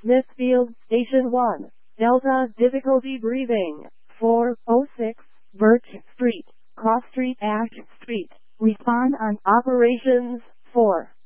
Smithfield, Station 1. Delta, difficulty breathing. 406, Birch Street, Cross Street, Ash Street. Respond on operations 4.